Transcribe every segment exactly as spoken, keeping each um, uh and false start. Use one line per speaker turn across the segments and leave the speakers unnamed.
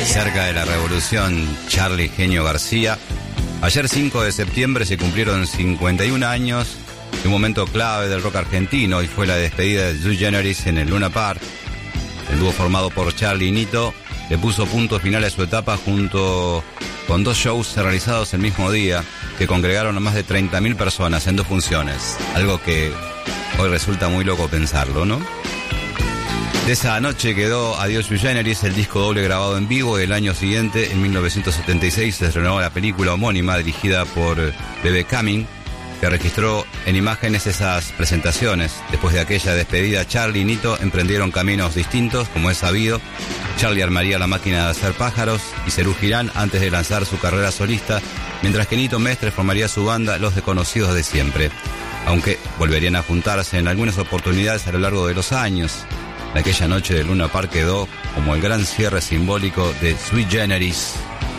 Cerca de la revolución, Charly Genio García. Ayer cinco de septiembre se cumplieron cincuenta y un años de un momento clave del rock argentino y fue la despedida de Sui Generis en el Luna Park. El dúo formado por Charly y Nito le puso punto final a su etapa junto con dos shows realizados el mismo día que congregaron a más de treinta mil personas en dos funciones. Algo que hoy resulta muy loco pensarlo, ¿no? De esa noche quedó Adiós Sui Generis, el disco doble grabado en vivo. El año siguiente, en mil novecientos setenta y seis, se estrenó la película homónima dirigida por Bebe Cumming, que registró en imágenes esas presentaciones. Después de aquella despedida, Charly y Nito emprendieron caminos distintos, como es sabido. Charly armaría la máquina de hacer pájaros y Serú Girán antes de lanzar su carrera solista, mientras que Nito Mestre formaría su banda Los Desconocidos de Siempre, aunque volverían a juntarse en algunas oportunidades a lo largo de los años. Aquella noche de Luna Park quedó como el gran cierre simbólico de Sui Generis.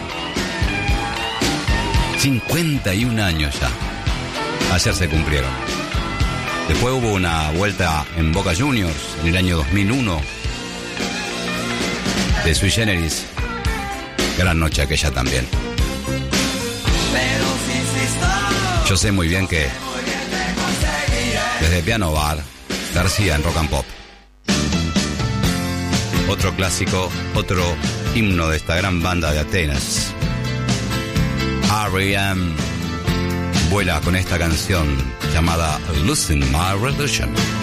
cincuenta y un años ya. Ayer se cumplieron. Después hubo una vuelta en Boca Juniors en el año dos mil uno de Sui Generis. Gran noche aquella también. Yo sé muy bien que desde Piano Bar, García en Rock and Pop. Otro clásico, otro himno de esta gran banda de Atenas. R E M vuela con esta canción llamada Losing My Religion.